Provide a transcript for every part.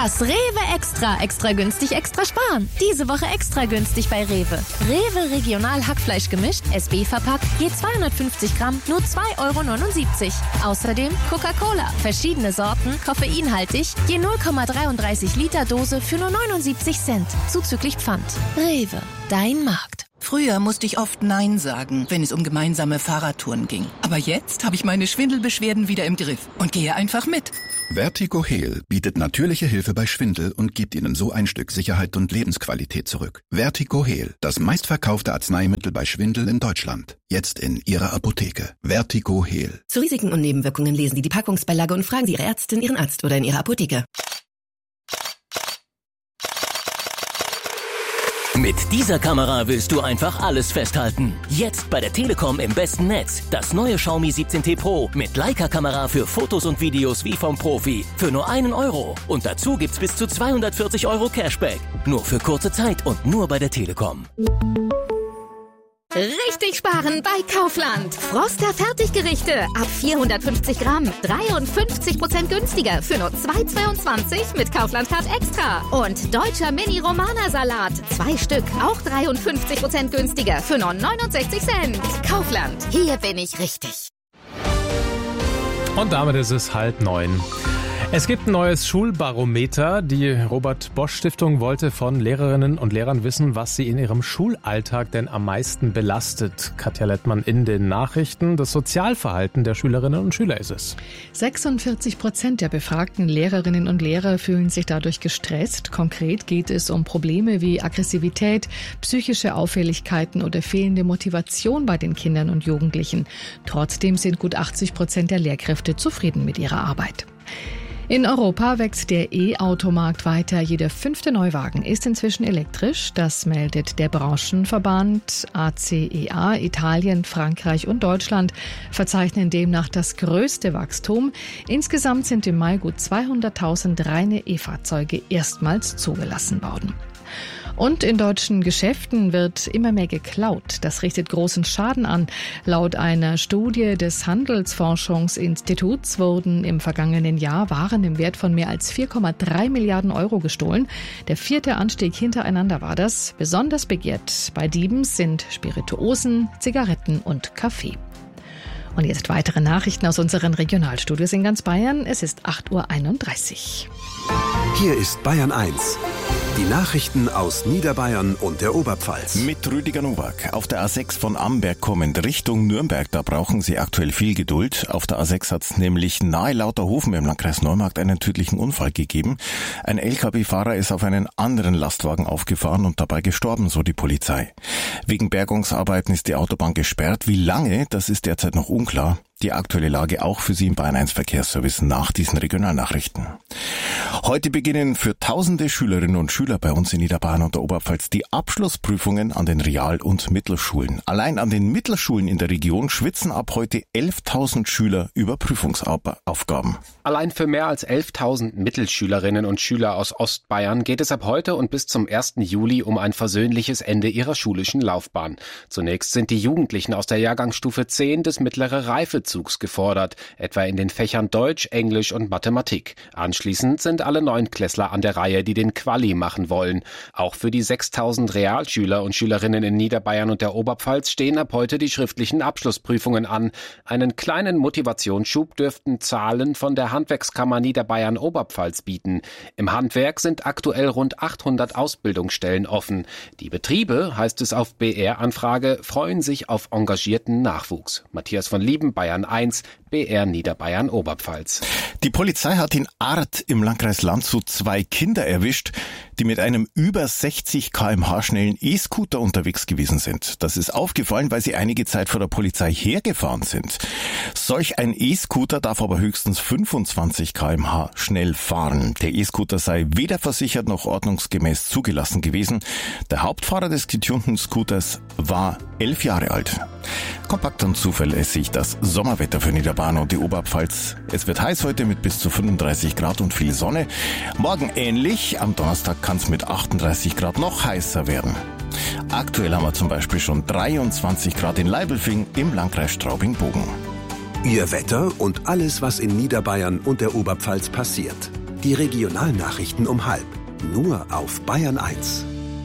Das Rewe Extra. Extra günstig, extra sparen. Diese Woche extra günstig bei Rewe. Rewe Regional Hackfleisch gemischt, SB verpackt, je 250 Gramm, nur 2,79 €. Außerdem Coca-Cola. Verschiedene Sorten, koffeinhaltig, je 0,33 Liter Dose für nur 79 Cent. Zuzüglich Pfand. Rewe, dein Markt. Früher musste ich oft Nein sagen, wenn es um gemeinsame Fahrradtouren ging. Aber jetzt habe ich meine Schwindelbeschwerden wieder im Griff und gehe einfach mit. Vertigo Heal bietet natürliche Hilfe bei Schwindel und gibt Ihnen so ein Stück Sicherheit und Lebensqualität zurück. Vertigo Heal, das meistverkaufte Arzneimittel bei Schwindel in Deutschland. Jetzt in Ihrer Apotheke. Vertigo Heal. Zu Risiken und Nebenwirkungen lesen Sie die Packungsbeilage und fragen Sie Ihre Ärztin, Ihren Arzt oder in Ihrer Apotheke. Mit dieser Kamera willst du einfach alles festhalten. Jetzt bei der Telekom im besten Netz. Das neue Xiaomi 17T Pro mit Leica-Kamera für Fotos und Videos wie vom Profi. Für nur 1 €. Und dazu gibt's bis zu 240 € Cashback. Nur für kurze Zeit und nur bei der Telekom. Richtig sparen bei Kaufland. Froster Fertiggerichte ab 450 Gramm. 53% günstiger für nur 2,22 mit Kaufland Card Extra. Und deutscher Mini-Romana-Salat. 2 Stück, auch 53% günstiger für nur 69 Cent. Kaufland, hier bin ich richtig. Und damit ist es 8:30. Es gibt ein neues Schulbarometer. Die Robert-Bosch-Stiftung wollte von Lehrerinnen und Lehrern wissen, was sie in ihrem Schulalltag denn am meisten belastet. Katja Lettmann in den Nachrichten. Das Sozialverhalten der Schülerinnen und Schüler ist es. 46% der befragten Lehrerinnen und Lehrer fühlen sich dadurch gestresst. Konkret geht es um Probleme wie Aggressivität, psychische Auffälligkeiten oder fehlende Motivation bei den Kindern und Jugendlichen. Trotzdem sind gut 80% der Lehrkräfte zufrieden mit ihrer Arbeit. In Europa wächst der E-Automarkt weiter. Jeder 5. Neuwagen ist inzwischen elektrisch. Das meldet der Branchenverband ACEA. Italien, Frankreich und Deutschland verzeichnen demnach das größte Wachstum. Insgesamt sind im Mai gut 200.000 reine E-Fahrzeuge erstmals zugelassen worden. Und in deutschen Geschäften wird immer mehr geklaut. Das richtet großen Schaden an. Laut einer Studie des Handelsforschungsinstituts wurden im vergangenen Jahr Waren im Wert von mehr als 4,3 Milliarden € gestohlen. Der 4. Anstieg hintereinander war das. Besonders begehrt bei Dieben sind Spirituosen, Zigaretten und Kaffee. Und jetzt weitere Nachrichten aus unseren Regionalstudios in ganz Bayern. Es ist 8:31 Uhr. Hier ist Bayern 1. Die Nachrichten aus Niederbayern und der Oberpfalz. Mit Rüdiger Nowak. Auf der A6 von Amberg kommend Richtung Nürnberg, da brauchen Sie aktuell viel Geduld. Auf der A6 hat es nämlich nahe Lauterhofen im Landkreis Neumarkt einen tödlichen Unfall gegeben. Ein LKW-Fahrer ist auf einen anderen Lastwagen aufgefahren und dabei gestorben, so die Polizei. Wegen Bergungsarbeiten ist die Autobahn gesperrt. Wie lange, das ist derzeit noch unklar. Die aktuelle Lage auch für Sie im Bayern 1 Verkehrsservice nach diesen Regionalnachrichten. Heute beginnen für tausende Schülerinnen und Schüler bei uns in Niederbayern und der Oberpfalz die Abschlussprüfungen an den Real- und Mittelschulen. Allein an den Mittelschulen in der Region schwitzen ab heute 11.000 Schüler über Prüfungsaufgaben. Allein für mehr als 11.000 Mittelschülerinnen und Schüler aus Ostbayern geht es ab heute und bis zum 1. Juli um ein versöhnliches Ende ihrer schulischen Laufbahn. Zunächst sind die Jugendlichen aus der Jahrgangsstufe 10 des mittleren Reifezugs gefordert, etwa in den Fächern Deutsch, Englisch und Mathematik. Anschließend sind alle Neunklässler an der Reihe, die den Quali machen wollen. Auch für die 6.000 Realschüler und Schülerinnen in Niederbayern und der Oberpfalz stehen ab heute die schriftlichen Abschlussprüfungen an. Einen kleinen Motivationsschub dürften Zahlen von der Handwerkskammer Niederbayern Oberpfalz bieten. Im Handwerk sind aktuell rund 800 Ausbildungsstellen offen. Die Betriebe, heißt es auf BR-Anfrage, freuen sich auf engagierten Nachwuchs. Matthias von Lieben, Bayern 1, BR Niederbayern Oberpfalz. Die Polizei hat in Arth im Landkreis Landshut 2 Kinder erwischt, die mit einem über 60 km/h schnellen E-Scooter unterwegs gewesen sind. Das ist aufgefallen, weil sie einige Zeit vor der Polizei hergefahren sind. Solch ein E-Scooter darf aber höchstens 25 km/h schnell fahren. Der E-Scooter sei weder versichert noch ordnungsgemäß zugelassen gewesen. Der Hauptfahrer des getunten Scooters war 11 Jahre alt. Kompakt und zuverlässig das Sommerwetter für Niederbayern und die Oberpfalz. Es wird heiß heute mit bis zu 35 Grad und viel Sonne. Morgen ähnlich. Am Donnerstag kann es mit 38 Grad noch heißer werden. Aktuell haben wir zum Beispiel schon 23 Grad in Leibelfing im Landkreis Straubing-Bogen. Ihr Wetter und alles, was in Niederbayern und der Oberpfalz passiert. Die Regionalnachrichten um 12:30. Nur auf Bayern 1.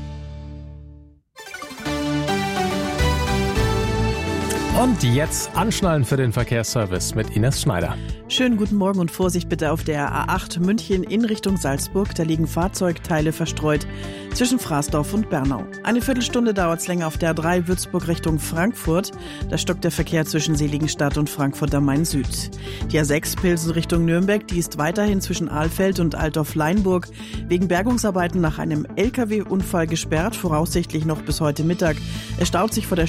Und jetzt anschnallen für den Verkehrsservice mit Ines Schneider. Schönen guten Morgen und Vorsicht bitte auf der A8 München in Richtung Salzburg. Da liegen Fahrzeugteile verstreut zwischen Fraßdorf und Bernau. Eine Viertelstunde dauert es länger auf der A3 Würzburg Richtung Frankfurt. Da stockt der Verkehr zwischen Seligenstadt und Frankfurt am Main Süd. Die A6 Pilsen Richtung Nürnberg, die ist weiterhin zwischen Ahlfeld und Altdorf-Leinburg wegen Bergungsarbeiten nach einem LKW-Unfall gesperrt, voraussichtlich noch bis heute Mittag. Es staut sich vor der